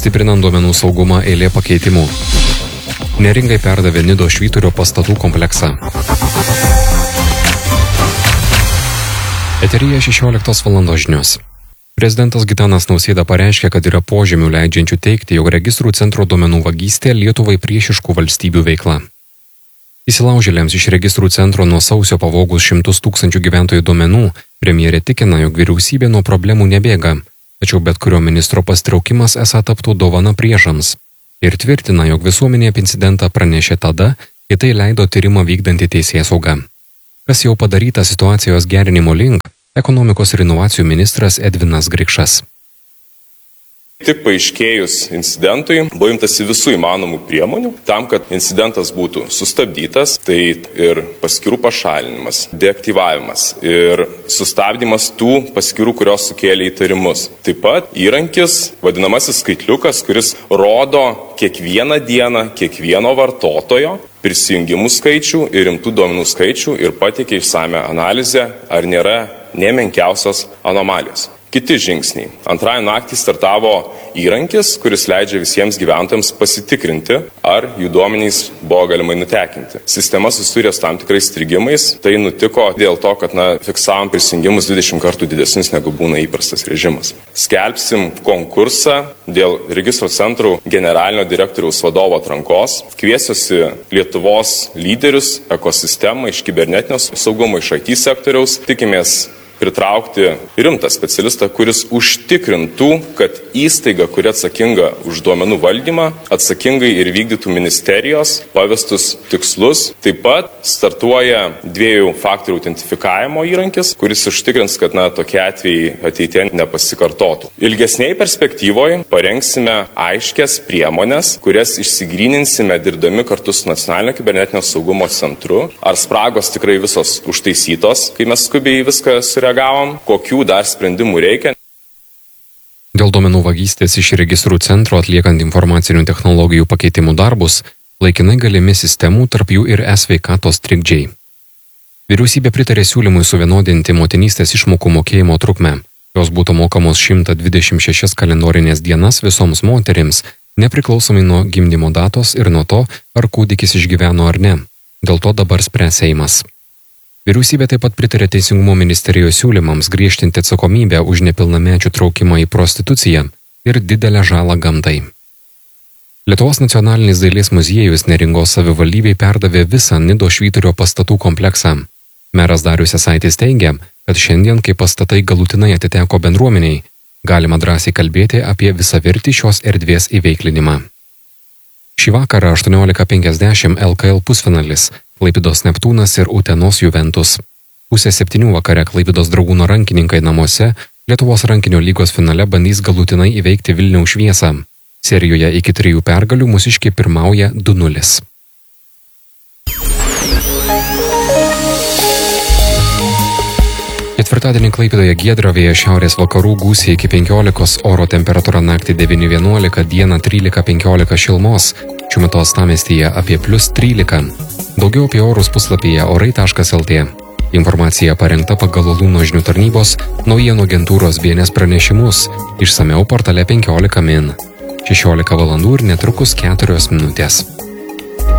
Stiprinant duomenų saugumą eilė pakeitimų. Neringai perdavė Nidos Švyturio pastatų kompleksą. Eteryje 16 val. Žinios. Prezidentas Gitanas Nausėda pareiškė, kad yra požymių leidžiančių teigti, jog registrų centro duomenų vagystė Lietuvai priešiškų valstybių veikla. Įsilaužėliams iš registrų centro nuo sausio pavogus 100 000 gyventojų duomenų, premjerė tikina, jog vyriausybė nuo problemų nebėga, tačiau bet kurio ministro pastraukimas esą taptų dovana priešams. Ir tvirtina, jog visuomenė apie incidentą pranešė tada, kai tai leido tyrimą vykdantį teisėsaugą. Kas jau padaryta situacijos gerinimo link, ekonomikos ir inovacijų ministras Edvinas Grikšas. Tik paaiškėjus incidentui buvo imtasi visų įmanomų priemonių tam, kad incidentas būtų sustabdytas, tai ir paskyrų pašalinimas, deaktyvavimas ir sustabdymas tų paskyrų, kurios sukėlė įtarimus. Taip pat įrankis, vadinamasis skaitliukas, kuris rodo kiekvieną dieną, kiekvieno vartotojo prisijungimų skaičių ir rimtų duomenų skaičių ir pateikia išsame analizę, ar nėra nemenkiausios anomalijos. Kiti žingsniai. Antrąją naktį startavo įrankis, kuris leidžia visiems gyventojams pasitikrinti, ar jų duomenys buvo galimai nutekinti. Sistema susidūrė su tam tikrais strigimais. Tai nutiko dėl to, kad fiksavom prisijungimus 20 kartų didesnius negu būna įprastas režimas. Skelbsim konkursą dėl registro centrų generalinio direktoriaus vadovo atrankos. Kviesiuosi Lietuvos lyderius, ekosistemą iš kibernetinio saugumo, iš IT sektoriaus. Tikimės pritraukti rimtą specialistą, kuris užtikrintų, kad įstaiga, kuri atsakinga už duomenų valdymą, atsakingai ir vykdytų ministerijos pavestus tikslus. Taip pat startuoja 2 faktorių autentifikavimo įrankis, kuris užtikrins, kad tokie atvejai ateityje nepasikartotų. Ilgesniai perspektyvoje parengsime aiškias priemonės, kurias išsigryninsime dirbdami kartu su Nacionalinio kibernetinio saugumo centru. Ar spragos tikrai visos užtaisytos, kai mes skubiai viską sureagavom, kokių dar sprendimų reikia. Dėl duomenų vagystės iš registrų centro atliekant informacinių technologijų pakeitimų darbus, laikinai galimi sistemų, tarp jų ir e-sveikatos trikdžiai. Vyriausybė pritarė siūlymui suvienodinti motinystės išmokų mokėjimo trukmę. Jos būtų mokamos 126 kalendorinės dienas visoms moterims, nepriklausomai nuo gimdymo datos ir nuo to, ar kūdikis išgyveno ar ne. Dėl to dabar spręs Seimas. Vyriausybė taip pat pritarė Teisingumo ministerijos siūlymams griežtinti atsakomybę už nepilnamečių traukimą į prostituciją ir didelę žalą gamtai. Lietuvos nacionalinis dailės muziejus Neringos savivaldybei perdavė visą Nidos Švyturio pastatų kompleksą. Meras Darius Jasaitis teigia, kad šiandien, kai pastatai galutinai atiteko bendruomeniai, galima drąsiai kalbėti apie visavertį šios erdvės įveiklinimą. Šį vakarą 18:50 LKL pusfinalis Klaipėdos Neptūnas ir Utenos Juventus. 6:30 vakare Klaipėdos Dragūno rankininkai namuose Lietuvos rankinio lygos finale bandys galutinai įveikti Vilniaus Šviesą. Serijoje iki 3 pergalių mūsiškiai pirmauja 2-0. Ketvirtadienį Klaipėdoje giedra, vėjas šiaurės vakarų gūsiai iki 15, oro temperatūra naktį 9-11, dieną 13-15 šilumos, šiuo metu uostamiestyje apie +13. Daugiau apie orus puslapyje orai.lt. Informacija parengta pagal Lūno žinių tarnybos naujienų agentūros BNS pranešimus, išsamiau portale 15 min. 16 val. Ir netrukus 4 minutės.